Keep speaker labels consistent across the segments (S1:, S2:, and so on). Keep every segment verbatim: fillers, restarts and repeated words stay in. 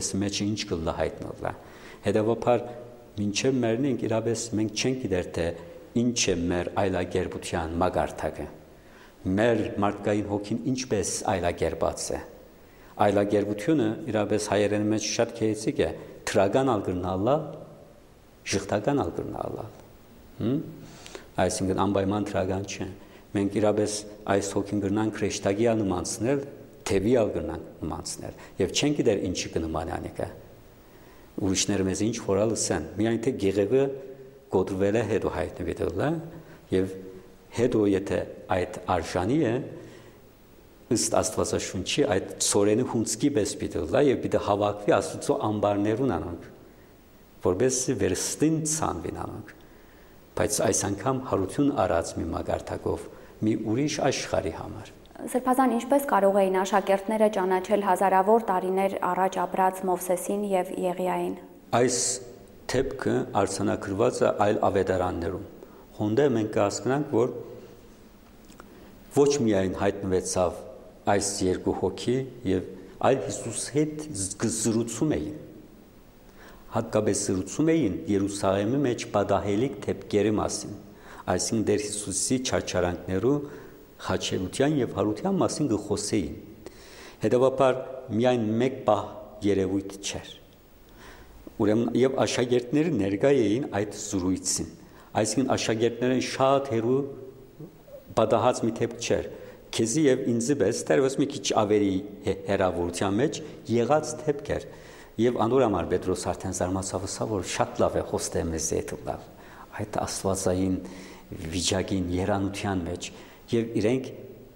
S1: տեքստի մեջ ինչ կլա հայտնվելա։ Հետևաբար մինչև մեռնենք իրապես մենք չենք գիտեր թե ինչ է մեր այլագերբության մագարտակը։ Մեր մարդկային հոգին ինչպես այլագերբած է։ Այլագերբությունը իրապես հայերեն մեջ շատ քեյցիկ է, թրական ալգրնալա, ժխտական ալգրնալա։ Այսինքն անպայման թրական չէ։ Մենք իրապես այս հոգին գրնանք քրեշտագի անմանցնել, թևի ալգրնանք նմանցնել, եւ չենք գիտեր ինչի կնմանանիկա։ Ուրիշները մեզ ինչ խորալ լսեն, միայն թե գեղևը գոտրվել է հետո հայտնվի դելա, եւ հետո եթե այդ արժանի է, ըստ Աստվածաշունչի այդ ծորենը հունցքի պես պիտելա եւ պիտի հավաքվի Աստծո ամբարներուն անոնք, որպես վերստին ցանվին անոնք։ Բայց այս անգամ հարություն արած մի մագարտակով, մի ուրիշ աշխարհի համար։
S2: Սրբազան, ինչպես կարող էին աշակերտները ճանաչել հազարավոր տարիներ առաջ ապրած Մովսեսին եւ Եղիային։
S1: Այս թեփքը արձանագրված է այլ ավետարաններում։ Հոնդե մենք կհասկանանք, որ ոչ միայն հայտնվեցավ այս երկու հոգի եւ այլ Հիսուս հետ զրուցում էին։ Հատկապես զրուցում էին Երուսաղեմի մեջ պատահելիք թեփքերի մասին, այսինքն Տեր Հիսուսի չարչարանքներու խաչելության եւ հարության մասին գխոսեին։ Հետևաբար միայն մեկ պահ երևույթ չէր։ Ուրեմն եւ աշակերտները ներկա էին այդ զրույցին, այսինքն աշակերտները շատ հերու պատահած մի թեփք չէր։ Քեզի եւ ինձ պես դեռևս մի քիչ ավելի հերավորության մեջ եղած թեփք էր։ Եվ անոր համար Պետրոս արդեն զարմացավ, որ շատ լավ է խոստե մեզ հետ լավ։ Այդ աստվածային վիճակին երանության մեջ եւ իրենք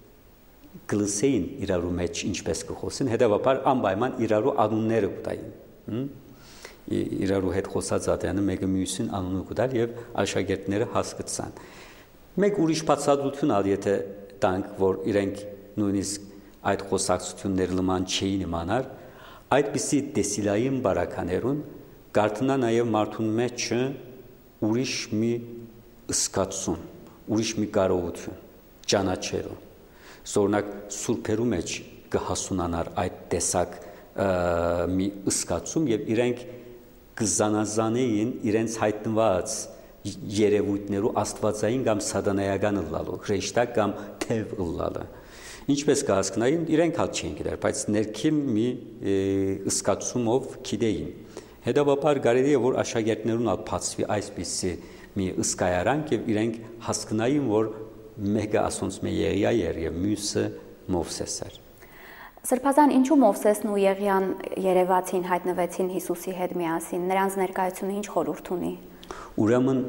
S1: գլսեին իրարու մեջ ինչպես կխոսեն, հետեւաբար անպայման իրարու անունները կտային։ Իրարու հետ խոսած ատյանը մեկը մյուսին անունը կտալ եւ աշակերտները հասկացան։ Մեկ ուրիշ բացատրություն ալ եթե տանք, որ իրենք նույնիսկ այդ խոսակցությունները լման չէին իմանար, այդպիսի տեսիլային բարականերուն կարդնա նաև մարդուն մեջ ուրիշ մի ըսկացում, ուրիշ մի կարողություն, ճանաչելու։ Զորնակ սուրբերու մեջ կհասունանար այդ տեսակ մի ըսկացում եւ իրենք կզանազանեին իրենց հայտնված երևույթներու աստվածային կամ սատանայական ըլլալու, հրեշտակ կամ թև ըլլալը։ Ինչպես կհասկանային, իրենք հատ չեն գիտեր, բայց ներքին մի ըսկացումով գիտեին։ Հետևաբար կարելի է որ աշակերտներուն ալ բացվի այսպիսի մի ըսկայարանք եւ իրենք հասկանային, որ մեկը ասոնց մե Եղիա էր եւ մյուսը Մովսես էր։
S2: Սրբազան, ինչու Մովսեսն ու Եղիան երևացին, հայտնվեցին Հիսուսի հետ միասին, նրանց ներկայությունը ինչ խորհուրդ ունի։
S1: Ուրեմն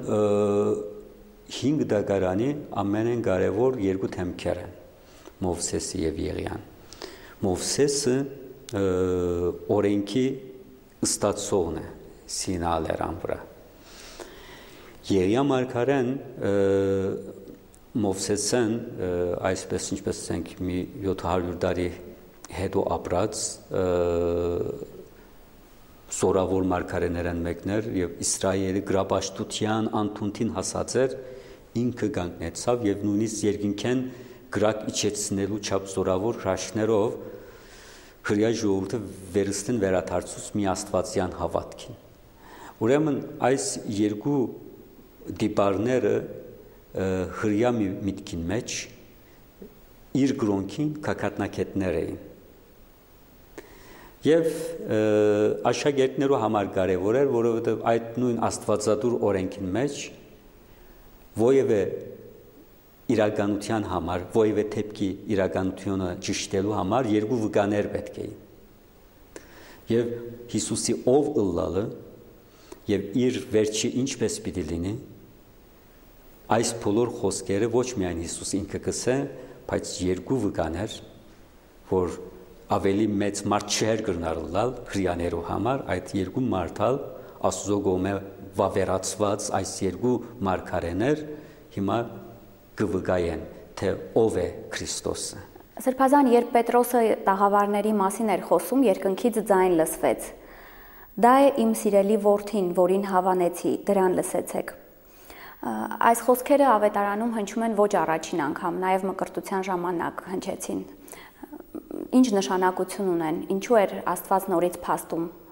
S1: հինգ դագարանի ամենեն կարևոր երկու թեմքեր են։ Մովսեսը եւ Եղիան։ Մովսեսը օրենքի ստացողն է Սինալերան վրա։ Եղիա մարգարեն Մովսեսեն այսպես ինչպես ասենք մի յոթ հարյուր տարի հետո ապրած սորավոր մարգարեներն մեկներ եւ Իսրայելի գրապաշտության անտունտին հասած էր, ինքը կանգնեցավ եւ նույնիսկ երկինքեն գրակ իջեցնելու չափ զորավոր հրաշքներով հրյա ժողովուրդը վերստին վերադարձուց մի աստվածյան հավատքին։ Ուրեմն այս երկու դիպարները հրյա միտքին մեջ իր գրոնքին կակատնակետներ էին։ Եվ աշակերտներու համար կարևոր էր, որովհետև այդ նույն աստվածադուր օրենքին մեջ ովևէ իրականության համար, ովևէ թեփքի իրականությունը ճշտելու համար երկու վկաներ պետք էին։ Եվ Հիսուսի ով ըլլալը եւ իր վերջի ինչպես պիտի լինի, այս բոլոր խոսքերը ոչ միայն Հիսուս ինքը կսե, բայց երկու վկաներ, որ ավելի մեծ մարդ չէր կրնարլալ հրյաներու համար, այդ երկու մարդալ Աստծո կողմէ վավերացված այս երկու մարգարեներ հիմա կվկայեն, թե ով է Քրիստոսը։
S2: Սրբազան, երբ Պետրոսը տաղավարների մասին էր խոսում, երկնքից ձայն լսվեց. «Դա է իմ սիրելի որդին, որին հավանեցի, դրան լսեցեք»։ Այս խոսքերը ավետարանում հնչում են ոչ առաջին անգամ, նաև մկրտության ժամանակ հնչեցին։ Ինչ նշանակություն ունեն, ինչու էր Աստված նորից փաստում